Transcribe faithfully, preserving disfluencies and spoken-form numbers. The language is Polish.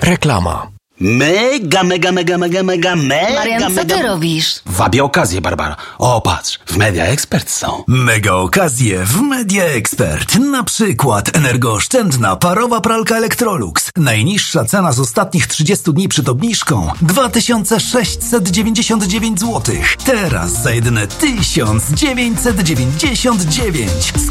Reklama. Mega, mega, mega, mega, mega, mega, Marian, co mega... ty robisz? Wabię okazję, Barbara. O, patrz, w Media Expert są. Mega okazje w Media Expert. Na przykład energooszczędna parowa pralka Electrolux. Najniższa cena z ostatnich trzydziestu dni przed obniżką dwa tysiące sześćset dziewięćdziesiąt dziewięć złotych. Teraz za jedyne tysiąc dziewięćset dziewięćdziesiąt dziewięć.